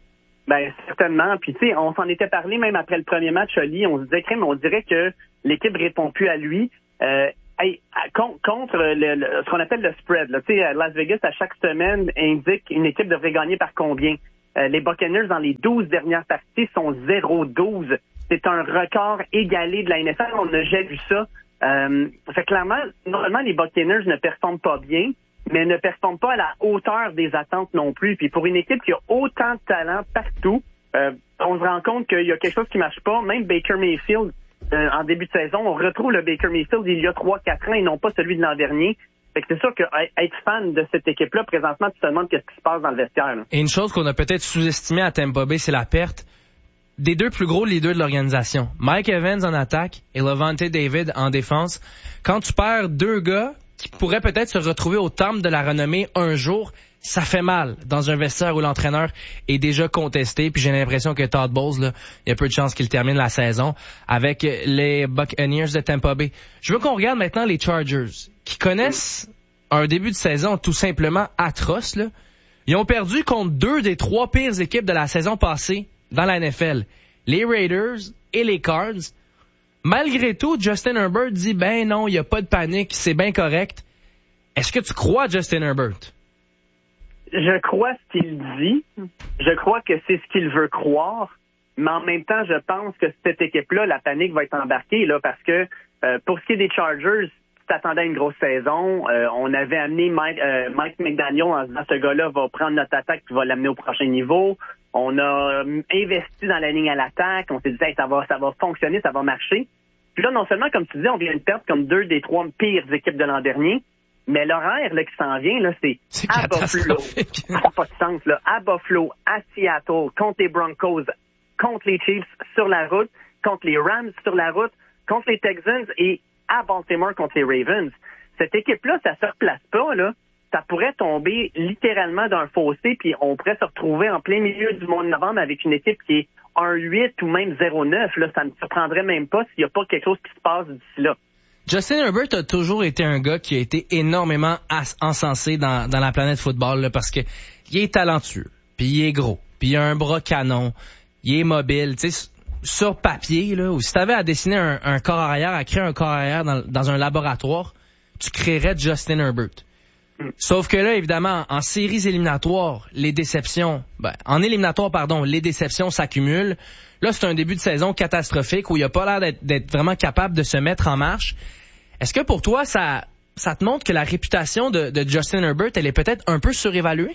Ben certainement. Puis tu sais, on s'en était parlé même après le premier match, Oli. On se disait, crème, on dirait que l'équipe répond plus à lui. Euh, hey, contre, contre le, le, ce qu'on appelle le spread. Tu sais, Las Vegas à chaque semaine indique une équipe devrait gagner par combien. Euh, les Buccaneers dans les douze dernières parties sont zéro douze. C'est un record égalé de la N F L. On n'a jamais vu ça. Euh, fait clairement, normalement les Buccaneers ne performent pas bien, mais ne performent pas à la hauteur des attentes non plus. Puis pour une équipe qui a autant de talent partout, euh, on se rend compte qu'il y a quelque chose qui marche pas. Même Baker Mayfield, euh, en début de saison, on retrouve le Baker Mayfield il y a trois quatre ans et non pas celui de l'an dernier. Fait que c'est sûr que être fan de cette équipe-là, présentement, tu te demandes qu'est-ce qui se passe dans le vestiaire. Là. Et une chose qu'on a peut-être sous-estimée à Tampa Bay, c'est la perte des deux plus gros leaders de l'organisation. Mike Evans en attaque et Lavonte David en défense. Quand tu perds deux gars qui pourraient peut-être se retrouver au temple de la renommée un jour, ça fait mal dans un vestiaire où l'entraîneur est déjà contesté. Puis j'ai l'impression que Todd Bowles, là, il y a peu de chances qu'il termine la saison avec les Buccaneers de Tampa Bay. Je veux qu'on regarde maintenant les Chargers, qui connaissent un début de saison tout simplement atroce. Là. Ils ont perdu contre deux des trois pires équipes de la saison passée dans la N F L, les Raiders et les Cards. Malgré tout, Justin Herbert dit, ben non, il n'y a pas de panique, c'est bien correct. Est-ce que tu crois à Justin Herbert? Je crois ce qu'il dit. Je crois que c'est ce qu'il veut croire. Mais en même temps, je pense que cette équipe-là, la panique va être embarquée, là, parce que euh, pour ce qui est des Chargers, tu t'attendais à une grosse saison. Euh, on avait amené Mike, euh, Mike McDaniel en se disant, ce gars-là va prendre notre attaque et va l'amener au prochain niveau. On a investi dans la ligne à l'attaque. On s'est dit, hey, ça va, ça va fonctionner, ça va marcher. Puis là, non seulement, comme tu dis, on vient de perdre comme deux des trois pires équipes de l'an dernier, mais l'horaire là, qui s'en vient, là, c'est, c'est à Buffalo. Ça n'a pas de sens, là. À Buffalo, à Seattle, contre les Broncos, contre les Chiefs sur la route, contre les Rams sur la route, contre les Texans et à Baltimore contre les Ravens. Cette équipe-là, ça se replace pas, là. Ça pourrait tomber littéralement d'un fossé, puis on pourrait se retrouver en plein milieu du mois de novembre avec une équipe qui est un huit ou même zéro neuf. Là, ça ne me surprendrait même pas s'il n'y a pas quelque chose qui se passe d'ici là. Justin Herbert a toujours été un gars qui a été énormément encensé dans, dans la planète football là, parce que il est talentueux, puis il est gros, puis il a un bras canon, il est mobile. Tu sais, sur papier, là, ou si tu avais à dessiner un, un corps arrière, à créer un corps arrière dans, dans un laboratoire, tu créerais Justin Herbert. Sauf que là, évidemment, en séries éliminatoires, les déceptions, ben, en éliminatoire, pardon, les déceptions s'accumulent. Là, c'est un début de saison catastrophique où il a pas l'air d'être, d'être vraiment capable de se mettre en marche. Est-ce que pour toi, ça, ça te montre que la réputation de, de Justin Herbert, elle est peut-être un peu surévaluée?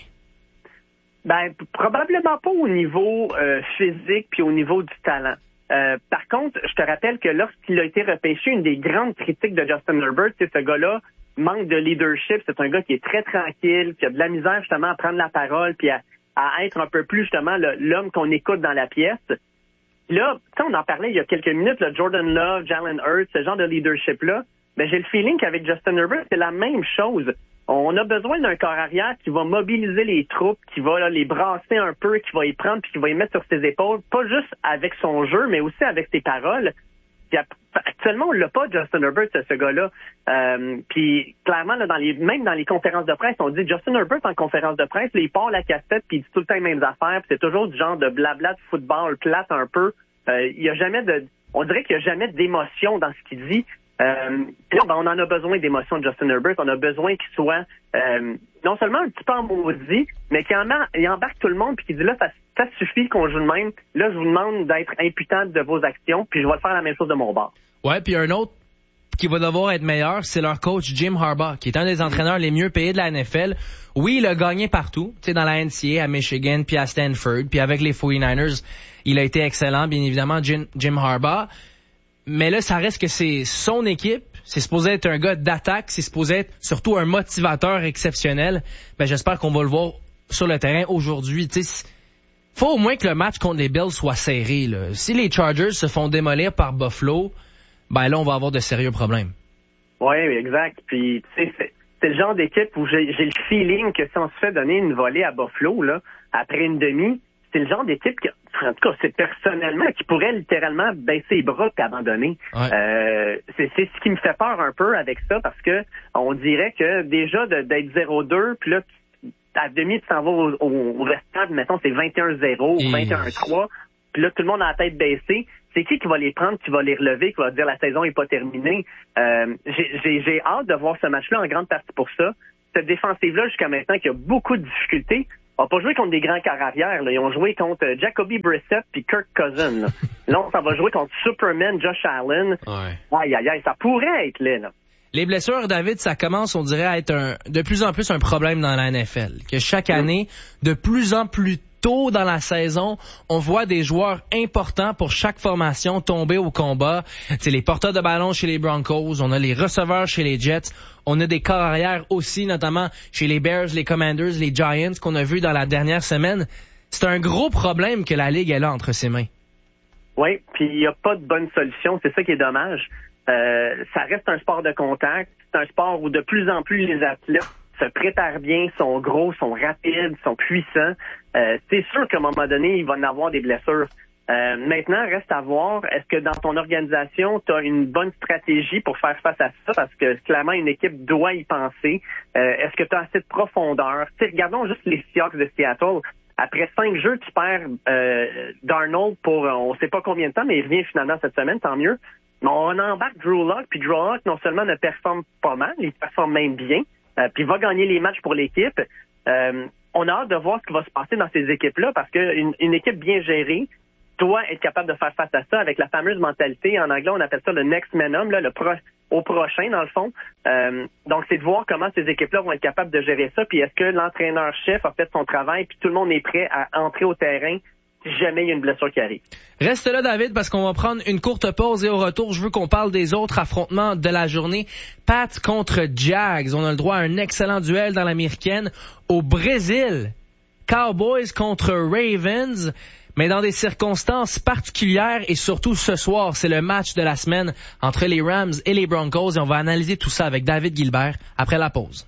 Ben, probablement pas au niveau euh, physique puis au niveau du talent. Euh, par contre, je te rappelle que lorsqu'il a été repêché, une des grandes critiques de Justin Herbert, c'est ce gars-là manque de leadership. C'est un gars qui est très tranquille, qui a de la misère justement à prendre la parole puis à, à être un peu plus justement le, l'homme qu'on écoute dans la pièce. Là, tu sais, on en parlait il y a quelques minutes, là, Jordan Love, Jalen Hurts, ce genre de leadership-là. Ben, j'ai le feeling qu'avec Justin Herbert, c'est la même chose. On a besoin d'un corps arrière qui va mobiliser les troupes, qui va là, les brasser un peu, qui va y prendre puis qui va y mettre sur ses épaules, pas juste avec son jeu, mais aussi avec ses paroles. Puis, actuellement, on l'a pas, Justin Herbert, ce, ce gars-là. Euh, puis clairement, là, dans les, même dans les conférences de presse, on dit Justin Herbert en conférence de presse, là, il part la cassette puis il dit tout le temps les mêmes affaires. Puis c'est toujours du genre de blabla de football plate un peu. Euh, il y a jamais de, on dirait qu'il y a jamais d'émotion dans ce qu'il dit. Euh, là, ben, on en a besoin d'émotions de Justin Herbert. On a besoin qu'il soit euh, non seulement un petit peu en maudit, mais qu'il embarque, il embarque tout le monde puis qu'il dit là, ça, ça suffit qu'on joue de même. Là, je vous demande d'être imputant de vos actions, puis je vais faire la même chose de mon bord. Ouais, puis un autre qui va devoir être meilleur, c'est leur coach Jim Harbaugh, qui est un des entraîneurs les mieux payés de la N F L. Oui, il a gagné partout, tu sais, dans la N C A A, à Michigan, puis à Stanford, puis avec les forty-niners, il a été excellent, bien évidemment, Jim, Jim Harbaugh. Mais là, ça reste que c'est son équipe. C'est supposé être un gars d'attaque. C'est supposé être surtout un motivateur exceptionnel. Ben, j'espère qu'on va le voir sur le terrain aujourd'hui. Tu sais, faut au moins que le match contre les Bills soit serré, là. Si les Chargers se font démolir par Buffalo, ben là, on va avoir de sérieux problèmes. Oui, exact. Puis, tu sais, c'est, c'est le genre d'équipe où j'ai, j'ai le feeling que si on se fait donner une volée à Buffalo, là, après une demi, c'est le genre d'équipe qui, en tout cas, c'est personnellement, qui pourrait littéralement baisser les bras et abandonner. Ouais. Euh, c'est, c'est ce qui me fait peur un peu avec ça, parce que on dirait que déjà de, d'être zéro deux, puis là, à demi, tu s'en vas au, au, au vestiaire, mettons, c'est vingt et un zéro ou vingt et un trois, puis là, tout le monde a la tête baissée. C'est qui qui va les prendre, qui va les relever, qui va dire la saison est pas terminée? Euh, j'ai, j'ai, j'ai hâte de voir ce match-là en grande partie pour ça. Cette défensive-là, jusqu'à maintenant, qui a beaucoup de difficultés, n'a pas joué contre des grands carrières. Là. Ils ont joué contre Jacoby Brissett puis Kirk Cousins. Là, là on s'en va jouer contre Superman, Josh Allen. Ouais. Aïe, aïe, aïe, ça pourrait être là, là. Les blessures, David, ça commence, on dirait, à être un, de plus en plus un problème dans la N F L. Que chaque année, de plus en plus tôt dans la saison, on voit des joueurs importants pour chaque formation tomber au combat. C'est les porteurs de ballon chez les Broncos, on a les receveurs chez les Jets, on a des corps arrière aussi, notamment chez les Bears, les Commanders, les Giants, qu'on a vu dans la dernière semaine. C'est un gros problème que la Ligue elle a entre ses mains. Oui, puis il n'y a pas de bonne solution, c'est ça qui est dommage. Euh, ça reste un sport de contact. C'est un sport où de plus en plus les athlètes se préparent bien, sont gros, sont rapides, sont puissants. Euh, c'est sûr qu'à un moment donné, il va en avoir des blessures. Euh, maintenant, reste à voir, est-ce que dans ton organisation, tu as une bonne stratégie pour faire face à ça? Parce que clairement, une équipe doit y penser. Euh, est-ce que tu as assez de profondeur? T'sais, regardons juste les Seahawks de Seattle. Après cinq jeux, tu perds euh, Darnold pour euh, on sait pas combien de temps, mais il revient finalement cette semaine, tant mieux. Mais on embarque Drew Lock, puis Drew Lock non seulement ne performe pas mal, il performe même bien, euh, puis il va gagner les matchs pour l'équipe. Euh, on a hâte de voir ce qui va se passer dans ces équipes-là, parce qu'une une équipe bien gérée doit être capable de faire face à ça avec la fameuse mentalité, en anglais on appelle ça le next man up, là, le pro, au prochain dans le fond. Euh, donc c'est de voir comment ces équipes-là vont être capables de gérer ça, puis est-ce que l'entraîneur-chef a fait son travail, puis tout le monde est prêt à entrer au terrain si jamais il y a une blessure qui arrive. Reste là, David, parce qu'on va prendre une courte pause et au retour, je veux qu'on parle des autres affrontements de la journée. Pats contre Jags. On a le droit à un excellent duel dans l'américaine. Au Brésil, Cowboys contre Ravens, mais dans des circonstances particulières et surtout ce soir, c'est le match de la semaine entre les Rams et les Broncos et on va analyser tout ça avec David Gilbert après la pause.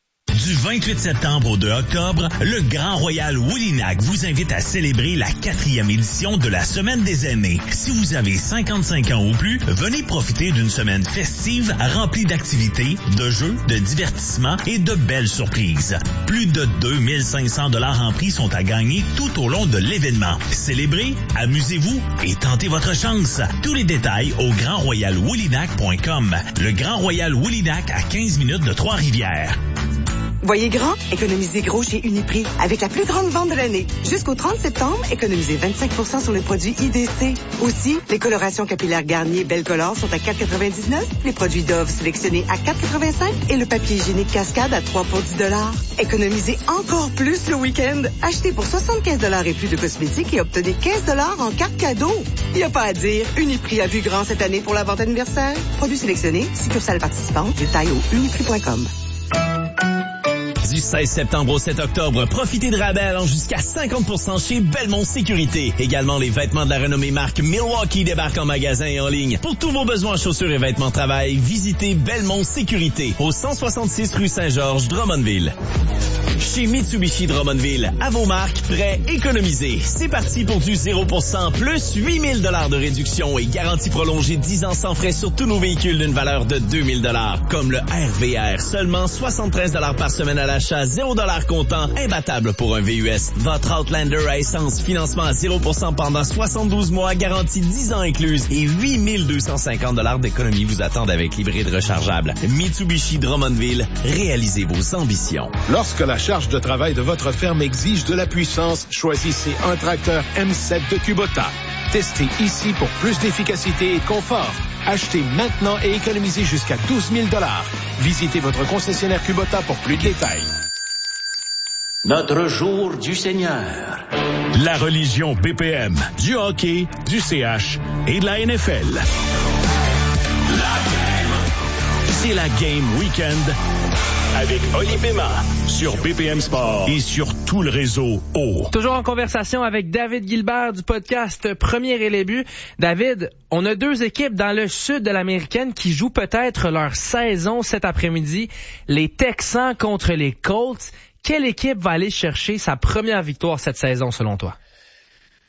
Du vingt-huit septembre au deux octobre, le Grand Royal Woulinak vous invite à célébrer la quatrième édition de la Semaine des aînés. Si vous avez cinquante-cinq ans ou plus, venez profiter d'une semaine festive remplie d'activités, de jeux, de divertissements et de belles surprises. Plus de deux mille cinq cents dollars en prix sont à gagner tout au long de l'événement. Célébrez, amusez-vous et tentez votre chance. Tous les détails au grand royal woulinak point com. Le Grand Royal Woulinak à quinze minutes de Trois-Rivières. Voyez grand, économisez gros chez Uniprix avec la plus grande vente de l'année. Jusqu'au trente septembre, économisez vingt-cinq pour cent sur les produits I D C. Aussi, les colorations capillaires Garnier Belle Color sont à quatre quatre-vingt-dix-neuf, les produits Dove sélectionnés à quatre quatre-vingt-cinq et le papier hygiénique Cascade à trois pour dix dollars. Économisez encore plus le week-end. Achetez pour soixante-quinze dollars et plus de cosmétiques et obtenez quinze dollars en carte cadeau. Il n'y a pas à dire, Uniprix a vu grand cette année pour la vente anniversaire. Produits sélectionnés, succursales participantes, détail au uniprix point com. Du seize septembre au sept octobre, profitez de rabais allant jusqu'à cinquante pour cent chez Belmont Sécurité. Également, les vêtements de la renommée marque Milwaukee débarquent en magasin et en ligne. Pour tous vos besoins en chaussures et vêtements de travail, visitez Belmont Sécurité au cent soixante-six rue Saint-Georges, Drummondville. Chez Mitsubishi Drummondville, à vos marques, prêts, économisés. C'est parti pour du zéro pour cent plus huit mille dollars de réduction et garantie prolongée dix ans sans frais sur tous nos véhicules d'une valeur de deux mille dollars. Comme le R V R, seulement soixante-treize dollars par semaine à l'achat, zéro dollars comptant, imbattable pour un V U S. Votre Outlander à essence, financement à zéro pour cent pendant soixante-douze mois, garantie dix ans incluse et huit mille deux cent cinquante dollars d'économie vous attendent avec l'hybride rechargeable. Mitsubishi Drummondville, réalisez vos ambitions. Lorsque la charge de travail de votre ferme exige de la puissance, choisissez un tracteur M sept de Kubota. Testez ici pour plus d'efficacité et de confort. Achetez maintenant et économisez jusqu'à douze mille dollars. Visitez votre concessionnaire Kubota pour plus de détails. Notre jour du Seigneur. La religion B P M, du hockey, du C H et de la N F L. C'est la Game Weekend avec Oli Pema sur B P M Sport et sur tout le réseau O. Toujours en conversation avec David Gilbert du podcast Premier et les buts. David, on a deux équipes dans le sud de l'américaine qui jouent peut-être leur saison cet après-midi. Les Texans contre les Colts. Quelle équipe va aller chercher sa première victoire cette saison selon toi?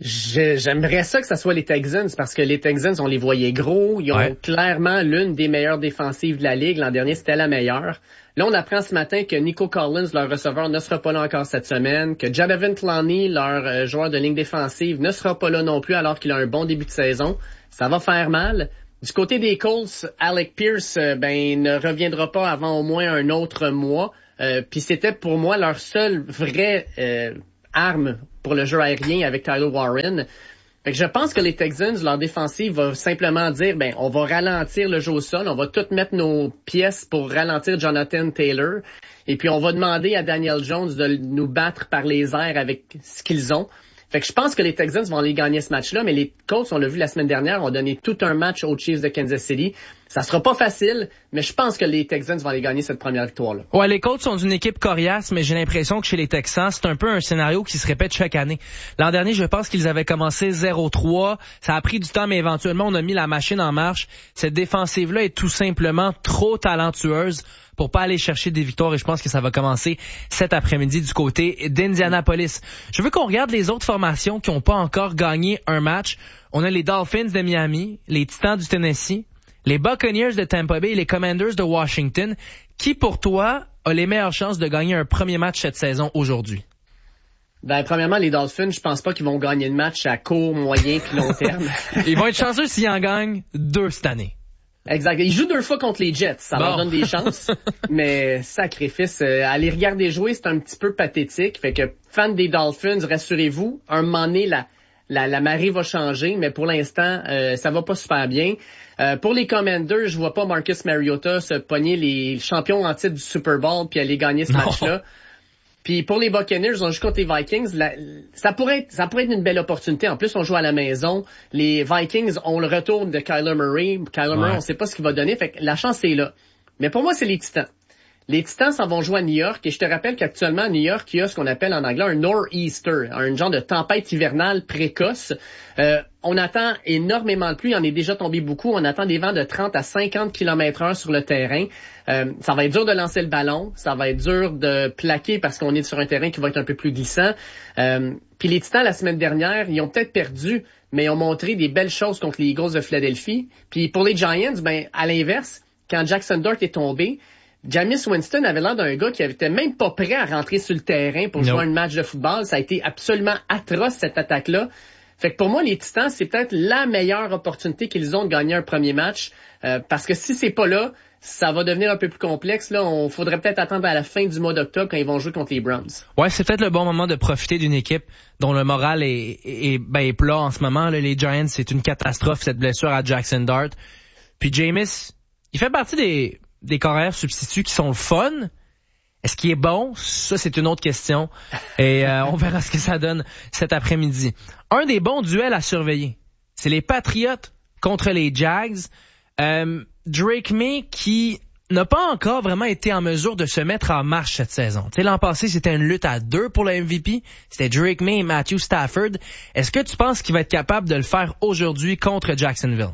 J'aimerais ça que ça soit les Texans parce que les Texans, on les voyait gros. Ils ont ouais. clairement l'une des meilleures défensives de la Ligue. L'an dernier, c'était la meilleure. Là, on apprend ce matin que Nico Collins, leur receveur, ne sera pas là encore cette semaine, que Jadavion Clowney, leur euh, joueur de ligne défensive, ne sera pas là non plus alors qu'il a un bon début de saison. Ça va faire mal. Du côté des Colts, Alec Pierce, euh, ben, ne reviendra pas avant au moins un autre mois. Euh, Puis c'était pour moi leur seule vraie euh, arme pour le jeu aérien avec Tyler Warren. Fait que je pense que les Texans, leur défensive va simplement dire, ben, on va ralentir le jeu au sol, on va tout mettre nos pièces pour ralentir Jonathan Taylor, et puis on va demander à Daniel Jones de nous battre par les airs avec ce qu'ils ont. Fait que je pense que les Texans vont aller gagner ce match-là, mais les Colts, on l'a vu la semaine dernière, ont donné tout un match aux Chiefs de Kansas City. Ça sera pas facile, mais je pense que les Texans vont aller gagner cette première victoire-là. Ouais, les Colts sont une équipe coriace, mais j'ai l'impression que chez les Texans, c'est un peu un scénario qui se répète chaque année. L'an dernier, je pense qu'ils avaient commencé zéro trois. Ça a pris du temps, mais éventuellement, on a mis la machine en marche. Cette défensive-là est tout simplement trop talentueuse pour pas aller chercher des victoires, et je pense que ça va commencer cet après-midi du côté d'Indianapolis. Je veux qu'on regarde les autres formations qui n'ont pas encore gagné un match. On a les Dolphins de Miami, les Titans du Tennessee, les Buccaneers de Tampa Bay et les Commanders de Washington. Qui, pour toi, a les meilleures chances de gagner un premier match cette saison aujourd'hui? Ben, premièrement, les Dolphins, je pense pas qu'ils vont gagner le match à court, moyen puis long terme. Ils vont être chanceux s'ils en gagnent deux cette année. Exact. Ils jouent deux fois contre les Jets. Ça bon. leur donne des chances. Mais sacrifice, euh, aller regarder jouer, c'est un petit peu pathétique. Fait que, fans des Dolphins, rassurez-vous, un moment donné, la, la, la marée va changer. Mais pour l'instant, euh, ça va pas super bien. Euh, pour les Commanders, je vois pas Marcus Mariota se pogner les champions en titre du Super Bowl puis aller gagner ce non. match-là. Puis pour les Buccaneers, on joue contre les Vikings. La, ça pourrait être, ça pourrait être une belle opportunité. En plus, on joue à la maison. Les Vikings ont le retour de Kyler Murray. Kyler ouais. Murray, on sait pas ce qu'il va donner. Fait que la chance est là. Mais pour moi, c'est les Titans. Les Titans s'en vont jouer à New York. Et je te rappelle qu'actuellement, à New York, il y a ce qu'on appelle en anglais un nor'easter, un genre de tempête hivernale précoce. Euh, on attend énormément de pluie. Il en est déjà tombé beaucoup. On attend des vents de trente à cinquante kilomètres heure sur le terrain. Euh, ça va être dur de lancer le ballon. Ça va être dur de plaquer parce qu'on est sur un terrain qui va être un peu plus glissant. Euh, puis les Titans, la semaine dernière, ils ont peut-être perdu, mais ils ont montré des belles choses contre les Eagles de Philadelphie. Puis pour les Giants, ben à l'inverse, quand Jackson Dart est tombé, Jameis Winston avait l'air d'un gars qui était même pas prêt à rentrer sur le terrain pour no. jouer un match de football. Ça a été absolument atroce, cette attaque-là. Fait que pour moi, les Titans, c'est peut-être la meilleure opportunité qu'ils ont de gagner un premier match. Euh, parce que si c'est pas là, ça va devenir un peu plus complexe. Là, on faudrait peut-être attendre à la fin du mois d'octobre quand ils vont jouer contre les Browns. Ouais, c'est peut-être le bon moment de profiter d'une équipe dont le moral est, est, ben, est plat en ce moment. Là, les Giants, c'est une catastrophe, cette blessure à Jackson Dart. Puis Jameis, il fait partie des... des carrières substituts qui sont le fun. Est-ce qu'il est bon? Ça, c'est une autre question. Et euh, on verra ce que ça donne cet après-midi. Un des bons duels à surveiller, c'est les Patriots contre les Jags. Euh, Drake May qui n'a pas encore vraiment été en mesure de se mettre en marche cette saison. Tu sais, l'an passé, c'était une lutte à deux pour le M V P. C'était Drake May et Matthew Stafford. Est-ce que tu penses qu'il va être capable de le faire aujourd'hui contre Jacksonville?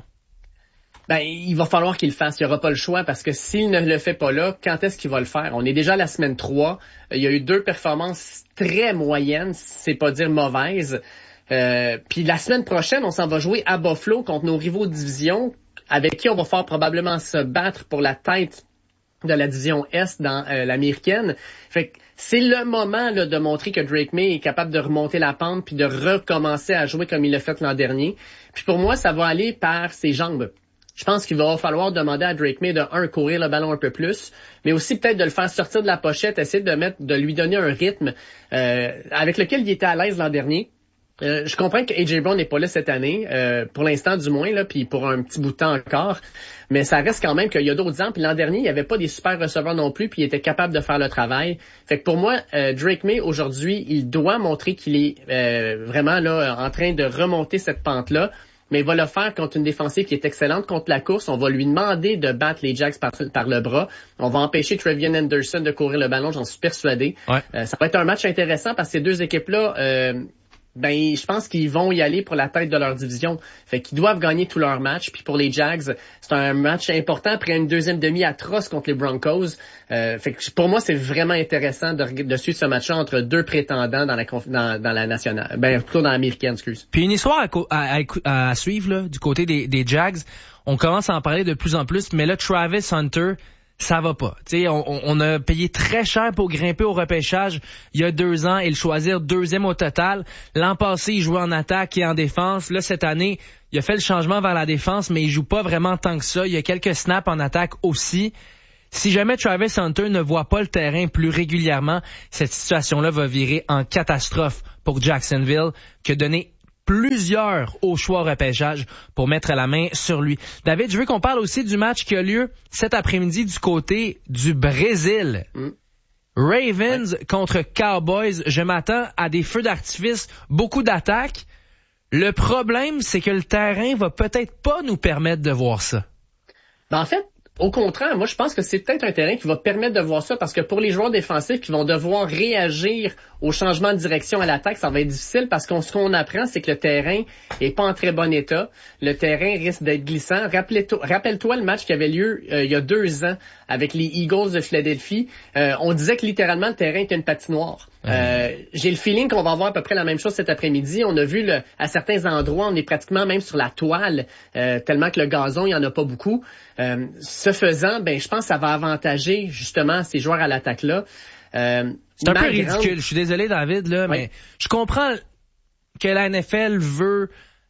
Ben, il va falloir qu'il le fasse. Il n'y aura pas le choix parce que s'il ne le fait pas là, quand est-ce qu'il va le faire? On est déjà à la semaine trois. Il y a eu deux performances très moyennes, c'est pas dire mauvaises. Euh, puis la semaine prochaine, on s'en va jouer à Buffalo contre nos rivaux de division avec qui on va fort probablement se battre pour la tête de la division Est dans euh, l'américaine. Fait que c'est le moment là, de montrer que Drake May est capable de remonter la pente puis de recommencer à jouer comme il l'a fait l'an dernier. Puis pour moi, ça va aller par ses jambes. Je pense qu'il va falloir demander à Drake May de, un, courir le ballon un peu plus, mais aussi peut-être de le faire sortir de la pochette, essayer de mettre, de lui donner un rythme euh, avec lequel il était à l'aise l'an dernier. Euh, je comprends que A J Brown n'est pas là cette année, euh, pour l'instant du moins, là, puis pour un petit bout de temps encore, mais ça reste quand même qu'il y a d'autres ans, puis l'an dernier, il n'y avait pas des super receveurs non plus, puis il était capable de faire le travail. Fait que pour moi, euh, Drake May, aujourd'hui, il doit montrer qu'il est euh, vraiment là en train de remonter cette pente-là. Mais il va le faire contre une défensive qui est excellente contre la course. On va lui demander de battre les Jags par, par le bras. On va empêcher Trevion Henderson de courir le ballon, j'en suis persuadé. Ouais. Euh, ça va être un match intéressant parce que ces deux équipes-là, euh, ben je pense qu'ils vont y aller pour la tête de leur division. Fait qu'ils doivent gagner tous leurs matchs. Puis pour les Jags, c'est un match important après une deuxième demi atroce contre les Broncos. Euh, fait que pour moi, c'est vraiment intéressant de, de suivre ce match-là entre deux prétendants dans la dans, dans la nationale, ben plutôt dans l'américaine, excuse. Puis une histoire à, à, à suivre là, du côté des, des Jags. On commence à en parler de plus en plus, mais là, Travis Hunter, ça va pas. T'sais, on, on a payé très cher pour grimper au repêchage il y a deux ans et le choisir deuxième au total. L'an passé, il jouait en attaque et en défense. Là, cette année, il a fait le changement vers la défense, mais il joue pas vraiment tant que ça. Il y a quelques snaps en attaque aussi. Si jamais Travis Hunter ne voit pas le terrain plus régulièrement, cette situation-là va virer en catastrophe pour Jacksonville, qui a donné plusieurs au choix au repêchage pour mettre la main sur lui. David, je veux qu'on parle aussi du match qui a lieu cet après-midi du côté du Brésil. Mm. Ravens ouais. contre Cowboys. Je m'attends à des feux d'artifice, beaucoup d'attaques. Le problème, c'est que le terrain va peut-être pas nous permettre de voir ça. Ben en fait, au contraire, moi je pense que c'est peut-être un terrain qui va permettre de voir ça parce que pour les joueurs défensifs qui vont devoir réagir au changement de direction à l'attaque, ça va être difficile parce qu'on ce qu'on apprend, c'est que le terrain est pas en très bon état. Le terrain risque d'être glissant. Rappelle-toi, rappelle-toi le match qui avait lieu euh, il y a deux ans avec les Eagles de Philadelphie. Euh, on disait que littéralement le terrain était une patinoire. Euh, j'ai le feeling qu'on va avoir à peu près la même chose cet après-midi. On a vu le, à certains endroits, on est pratiquement même sur la toile, euh, tellement que le gazon, il y en a pas beaucoup. Euh, ce faisant, ben je pense que ça va avantager justement ces joueurs à l'attaque-là. Euh, c'est un peu ridicule. Grande... Je suis désolé, David, là, oui. mais je comprends que la N F L veut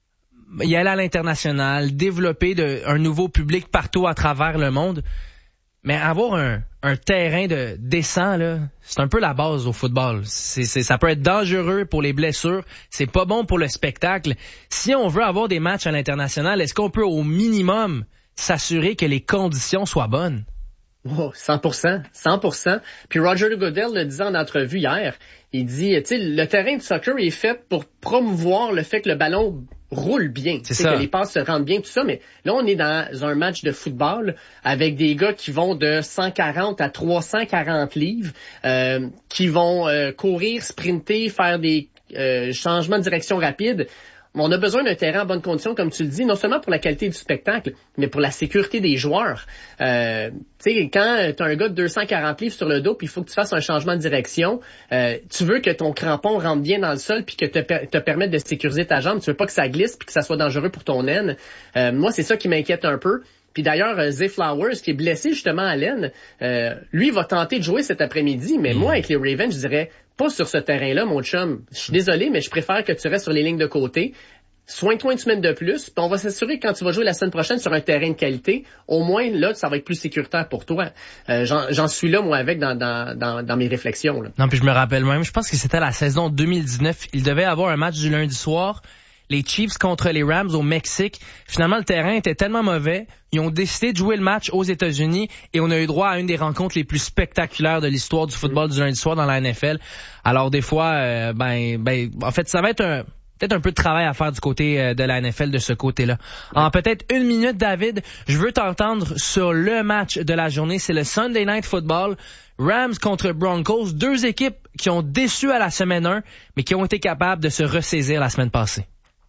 y aller à l'international, développer de, un nouveau public partout à travers le monde. Mais avoir un, un terrain de décent, là, c'est un peu la base au football. C'est, c'est, ça peut être dangereux pour les blessures. C'est pas bon pour le spectacle. Si on veut avoir des matchs à l'international, est-ce qu'on peut au minimum s'assurer que les conditions soient bonnes? Oh, cent pour cent, cent pour cent. Puis Roger Goodell le disait en entrevue hier. Il dit, tu sais, le terrain de soccer est fait pour promouvoir le fait que le ballon roule bien, c'est ça. Que les passes se rendent bien, tout ça. Mais là, on est dans un match de football avec des gars qui vont de cent quarante à trois cent quarante livres, euh, qui vont euh, courir, sprinter, faire des euh, changements de direction rapides. On a besoin d'un terrain en bonne condition, comme tu le dis, non seulement pour la qualité du spectacle, mais pour la sécurité des joueurs. Euh, tu sais, quand tu as un gars de deux cent quarante livres sur le dos, puis il faut que tu fasses un changement de direction, euh, tu veux que ton crampon rentre bien dans le sol, puis que te, te permette de sécuriser ta jambe. Tu veux pas que ça glisse, puis que ça soit dangereux pour ton aine. Euh, moi, c'est ça qui m'inquiète un peu. Puis d'ailleurs, Zay Flowers, qui est blessé justement à l'aine, euh, lui va tenter de jouer cet après-midi, mais mmh. moi, avec les Ravens, je dirais... pas sur ce terrain-là, mon chum. Je suis désolé, mais je préfère que tu restes sur les lignes de côté. Soigne-toi une semaine de plus, puis on va s'assurer que quand tu vas jouer la semaine prochaine sur un terrain de qualité, au moins, là, ça va être plus sécuritaire pour toi. Euh, j'en, j'en suis là, moi, avec, dans, dans, dans, dans mes réflexions. Là. Non, puis je me rappelle même, je pense que c'était la saison deux mille dix-neuf. Il devait avoir un match du lundi soir, les Chiefs contre les Rams au Mexique. Finalement, le terrain était tellement mauvais, ils ont décidé de jouer le match aux États-Unis et on a eu droit à une des rencontres les plus spectaculaires de l'histoire du football du lundi soir dans la N F L. Alors des fois, euh, ben, ben, en fait, ça va être un... peut-être un peu de travail à faire du côté de la N F L de ce côté-là. En peut-être une minute, David, je veux t'entendre sur le match de la journée. C'est le Sunday Night Football. Rams contre Broncos. Deux équipes qui ont déçu à la semaine un, mais qui ont été capables de se ressaisir la semaine passée.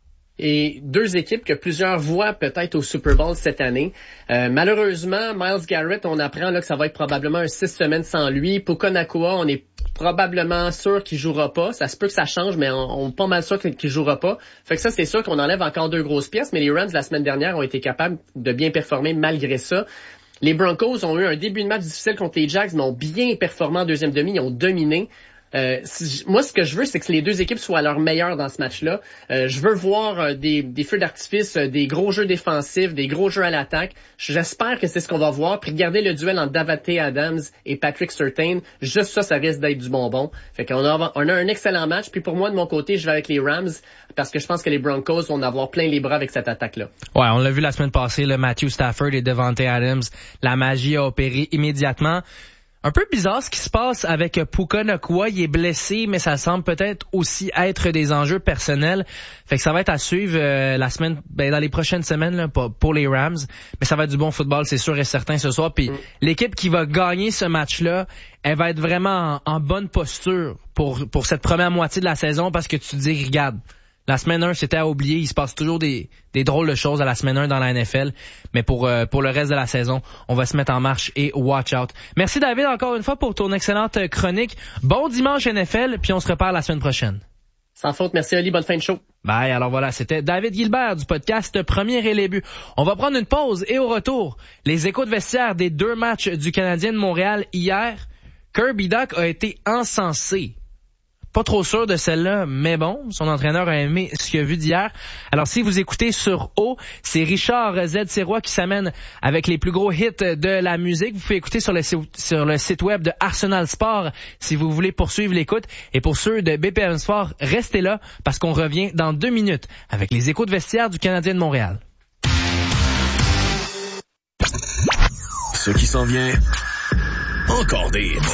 Et deux équipes que plusieurs voient peut-être au Super Bowl cette année. Euh, malheureusement, Myles Garrett, on apprend là que ça va être probablement un six semaines sans lui. Puka Nacua, on est probablement sûr qu'il jouera pas. Ça se peut que ça change, mais on, on est pas mal sûr qu'il jouera pas. Fait que ça, c'est sûr qu'on enlève encore deux grosses pièces, mais les Rams, la semaine dernière, ont été capables de bien performer malgré ça. Les Broncos ont eu un début de match difficile contre les Jags, mais ont bien performé en deuxième demi. Ils ont dominé. Euh, si, moi, ce que je veux, c'est que les deux équipes soient à leur meilleur dans ce match-là. Euh, je veux voir euh, des, des feux d'artifice, euh, des gros jeux défensifs, des gros jeux à l'attaque. J'espère que c'est ce qu'on va voir. Puis regarder le duel entre Davante Adams et Patrick Surtain, juste ça, ça risque d'être du bonbon. Fait qu'on a, on a un excellent match. Puis pour moi, de mon côté, je vais avec les Rams parce que je pense que les Broncos vont en avoir plein les bras avec cette attaque-là. Ouais, on l'a vu la semaine passée, le Matthew Stafford et Davante Adams. La magie a opéré immédiatement. Un peu bizarre ce qui se passe avec Puka Nacua. Il est blessé, mais ça semble peut-être aussi être des enjeux personnels. Fait que ça va être à suivre euh, la semaine, ben, dans les prochaines semaines là, pour, pour les Rams. Mais ça va être du bon football, c'est sûr et certain ce soir. Puis mm. l'équipe qui va gagner ce match-là, elle va être vraiment en, en bonne posture pour pour cette première moitié de la saison parce que tu te dis, regarde, la semaine un, c'était à oublier. Il se passe toujours des, des drôles de choses à la semaine un dans la N F L. Mais pour euh, pour le reste de la saison, on va se mettre en marche et watch out. Merci David encore une fois pour ton excellente chronique. Bon dimanche N F L, puis on se reparle la semaine prochaine. Sans faute, merci Ali, bonne fin de show. Bye, alors voilà, c'était David Gilbert du podcast Premier et les buts. On va prendre une pause et au retour, les échos de vestiaire des deux matchs du Canadien de Montréal hier. Kirby Dach a été encensé. Pas trop sûr de celle-là, mais bon, son entraîneur a aimé ce qu'il a vu d'hier. Alors, si vous écoutez sur O, c'est Richard Z. Sirois qui s'amène avec les plus gros hits de la musique. Vous pouvez écouter sur le, sur le site web de Arsenal Sport si vous voulez poursuivre l'écoute. Et pour ceux de B P M Sport, restez là parce qu'on revient dans deux minutes avec les échos de vestiaire du Canadien de Montréal. Ce qui s'en vient, encore des